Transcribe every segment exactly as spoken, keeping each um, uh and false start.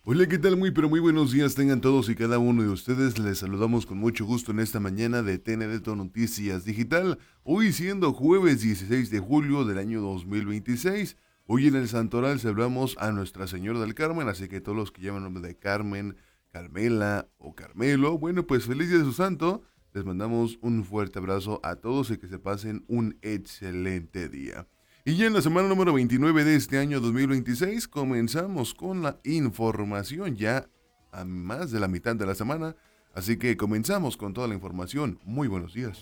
Hola, ¿qué tal? Muy, pero muy buenos días tengan todos y cada uno de ustedes. Les saludamos con mucho gusto en esta mañana de T N D Noticias Digital. Hoy siendo jueves dieciséis de julio del año dos mil veintiséis. Hoy en el Santoral celebramos a Nuestra Señora del Carmen, así que todos los que llevan el nombre de Carmen, Carmela o Carmelo, bueno, pues feliz día de su santo. Les mandamos un fuerte abrazo a todos y que se pasen un excelente día. Y ya en la semana número veintinueve de este año dos mil veintiséis comenzamos con la información ya a más de la mitad de la semana, así que comenzamos con toda la información. Muy buenos días.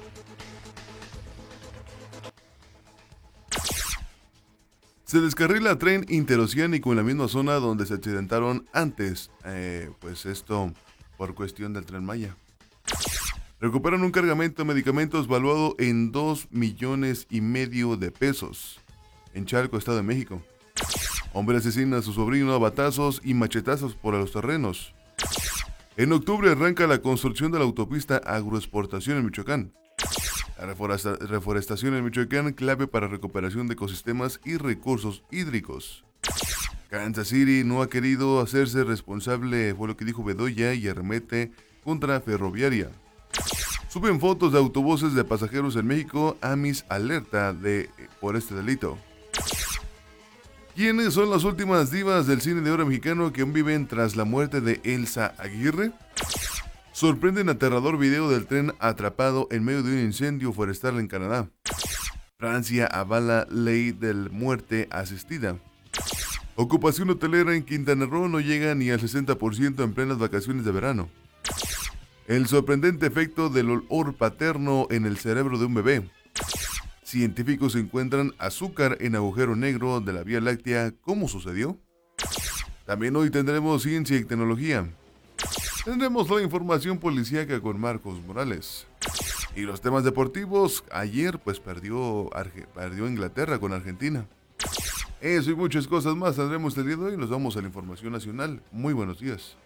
Se descarrila tren interoceánico en la misma zona donde se accidentaron antes, eh, pues esto por cuestión del Tren Maya. Recuperan un cargamento de medicamentos valuado en dos millones y medio de pesos en Chalco, Estado de México. Hombre asesina a su sobrino a batazos y machetazos por los terrenos. En octubre arranca la construcción de la autopista agroexportación en Michoacán. La reforesta- reforestación en Michoacán, clave para recuperación de ecosistemas y recursos hídricos. Kansas City no ha querido hacerse responsable, fue lo que dijo Bedoya, y arremete contra Ferroviaria. Suben fotos de autobuses de pasajeros en México, Amis alerta de, por este delito. ¿Quiénes son las últimas divas del cine de oro mexicano que aún viven tras la muerte de Elsa Aguirre? Sorprenden aterrador video del tren atrapado en medio de un incendio forestal en Canadá. Francia avala ley de muerte asistida. Ocupación hotelera en Quintana Roo no llega ni al sesenta por ciento en plenas vacaciones de verano. El sorprendente efecto del olor paterno en el cerebro de un bebé. Científicos encuentran azúcar en agujero negro de la Vía Láctea. ¿Cómo sucedió? También hoy tendremos ciencia y tecnología. Tendremos la información policíaca con Marcos Morales. Y los temas deportivos, ayer pues perdió, Arge- perdió Inglaterra con Argentina. Eso y muchas cosas más tendremos el día de hoy. Nos vamos a la información nacional. Muy buenos días.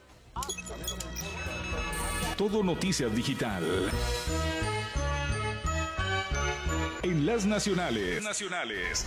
Todo Noticias Digital. En las nacionales. Nacionales.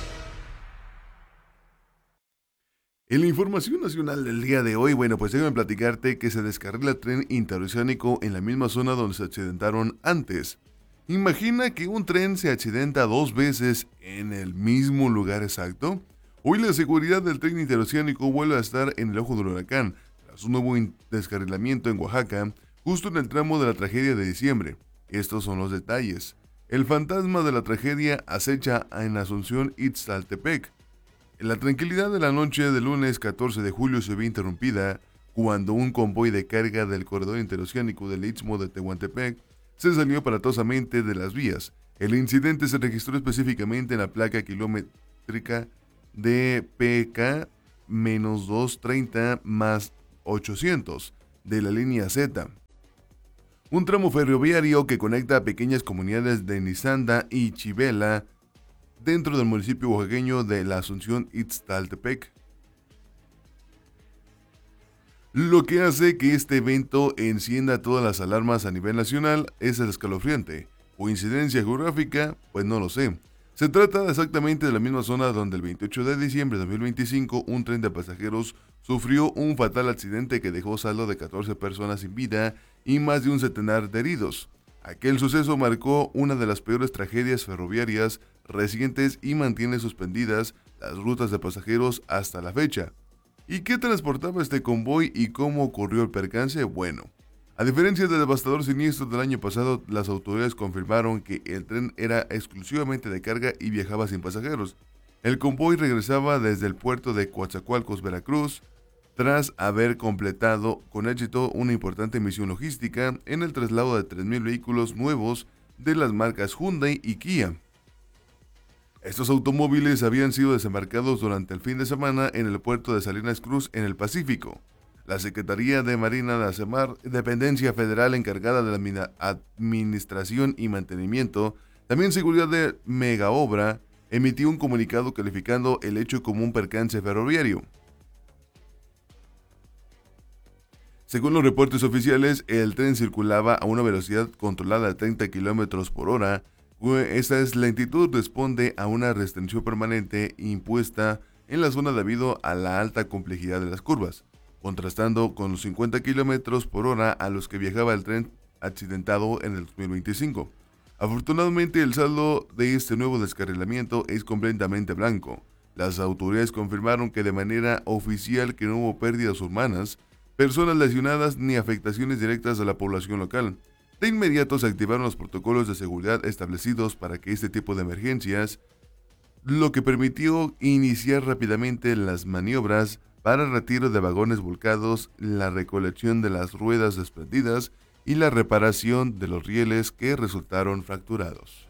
En la información nacional del día de hoy, bueno, pues déjame platicarte que se descarrila tren interoceánico en la misma zona donde se accidentaron antes. Imagina que un tren se accidenta dos veces en el mismo lugar exacto. Hoy la seguridad del tren interoceánico vuelve a estar en el ojo del huracán, tras un nuevo descarrilamiento en Oaxaca, justo en el tramo de la tragedia de diciembre. Estos son los detalles. El fantasma de la tragedia acecha en Asunción Ixtaltepec. La tranquilidad de la noche del lunes catorce de julio se ve interrumpida cuando un convoy de carga del corredor interoceánico del Istmo de Tehuantepec se salió aparatosamente de las vías. El incidente se registró específicamente en la placa kilométrica de P K doscientos treinta más ochocientos de la línea Z. Un tramo ferroviario que conecta a pequeñas comunidades de Nizanda y Chivela dentro del municipio oaxaqueño de la Asunción Ixtaltepec. Lo que hace que este evento encienda todas las alarmas a nivel nacional es el escalofriante. ¿Coincidencia geográfica? Pues no lo sé. Se trata exactamente de la misma zona donde el veintiocho de diciembre de dos mil veinticinco un tren de pasajeros sufrió un fatal accidente que dejó saldo de catorce personas sin vida y más de un centenar de heridos. Aquel suceso marcó una de las peores tragedias ferroviarias recientes y mantiene suspendidas las rutas de pasajeros hasta la fecha. ¿Y qué transportaba este convoy y cómo ocurrió el percance? Bueno, a diferencia del devastador siniestro del año pasado, las autoridades confirmaron que el tren era exclusivamente de carga y viajaba sin pasajeros. El convoy regresaba desde el puerto de Coatzacoalcos, Veracruz, tras haber completado con éxito una importante misión logística en el traslado de tres mil vehículos nuevos de las marcas Hyundai y Kia. Estos automóviles habían sido desembarcados durante el fin de semana en el puerto de Salinas Cruz en el Pacífico. La Secretaría de Marina de ASEMAR, dependencia federal encargada de la administración y mantenimiento, también seguridad de Megaobra, emitió un comunicado calificando el hecho como un percance ferroviario. Según los reportes oficiales, el tren circulaba a una velocidad controlada de treinta kilómetros por hora. Esta lentitud responde a una restricción permanente impuesta en la zona debido a la alta complejidad de las curvas. contrastando con los cincuenta kilómetros por hora a los que viajaba el tren accidentado en el dos mil veinticinco. Afortunadamente, el saldo de este nuevo descarrilamiento es completamente blanco. Las autoridades confirmaron que de manera oficial que no hubo pérdidas humanas, personas lesionadas ni afectaciones directas a la población local. De inmediato se activaron los protocolos de seguridad establecidos para que este tipo de emergencias, lo que permitió iniciar rápidamente las maniobras para el retiro de vagones volcados, la recolección de las ruedas desprendidas y la reparación de los rieles que resultaron fracturados.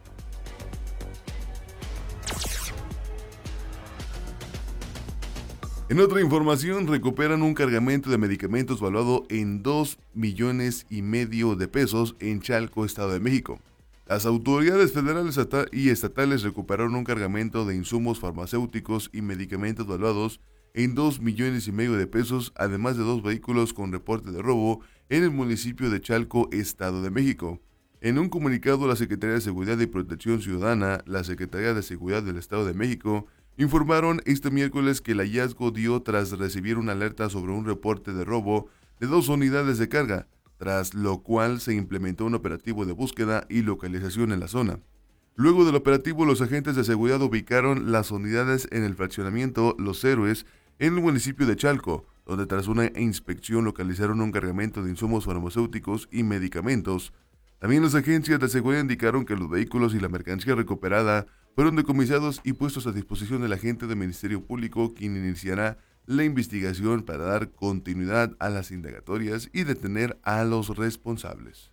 En otra información, recuperan un cargamento de medicamentos valuado en dos millones y medio de pesos en Chalco, Estado de México. Las autoridades federales y estatales recuperaron un cargamento de insumos farmacéuticos y medicamentos valuados en dos millones y medio de pesos, además de dos vehículos con reporte de robo en el municipio de Chalco, Estado de México. En un comunicado, la Secretaría de Seguridad y Protección Ciudadana, la Secretaría de Seguridad del Estado de México, informaron este miércoles que el hallazgo dio tras recibir una alerta sobre un reporte de robo de dos unidades de carga, tras lo cual se implementó un operativo de búsqueda y localización en la zona. Luego del operativo, los agentes de seguridad ubicaron las unidades en el fraccionamiento Los Héroes, en el municipio de Chalco, donde tras una inspección localizaron un cargamento de insumos farmacéuticos y medicamentos. También las agencias de seguridad indicaron que los vehículos y la mercancía recuperada fueron decomisados y puestos a disposición del agente del Ministerio Público, quien iniciará la investigación para dar continuidad a las indagatorias y detener a los responsables.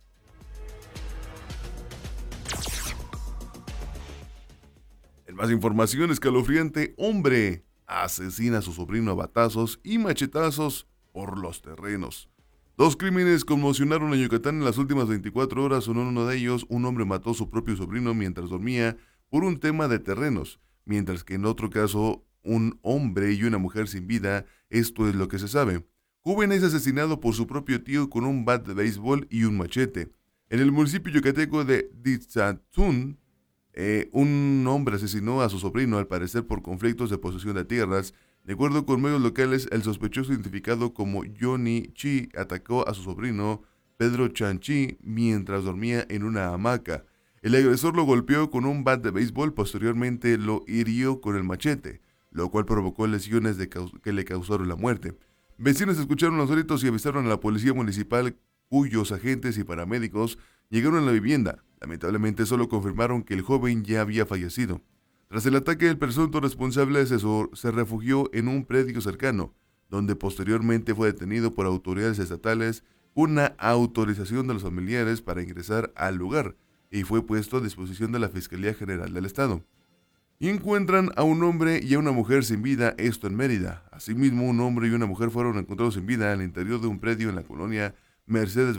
En más información, escalofriante: hombre asesina a su sobrino a batazos y machetazos por los terrenos. Dos crímenes conmocionaron a Yucatán en las últimas veinticuatro horas. En uno de ellos, un hombre mató a su propio sobrino mientras dormía por un tema de terrenos, mientras que en otro caso, un hombre y una mujer sin vida. Esto es lo que se sabe. Joven es asesinado por su propio tío con un bat de béisbol y un machete. En el municipio yucateco de Ditzatún, Eh, un hombre asesinó a su sobrino, al parecer por conflictos de posesión de tierras. De acuerdo con medios locales, el sospechoso, identificado como Johnny Chi, atacó a su sobrino Pedro Chanchi mientras dormía en una hamaca. El agresor lo golpeó con un bat de béisbol, posteriormente lo hirió con el machete, lo cual provocó lesiones de que le causaron la muerte. Vecinos escucharon los gritos y avisaron a la policía municipal, cuyos agentes y paramédicos llegaron a la vivienda. Lamentablemente solo confirmaron que el joven ya había fallecido. Tras el ataque, el presunto responsable se, se refugió en un predio cercano, donde posteriormente fue detenido por autoridades estatales con una autorización de los familiares para ingresar al lugar, y fue puesto a disposición de la Fiscalía General del Estado. Y encuentran a un hombre y a una mujer sin vida, esto en Mérida. Asimismo, un hombre y una mujer fueron encontrados sin vida al interior de un predio en la colonia Mercedes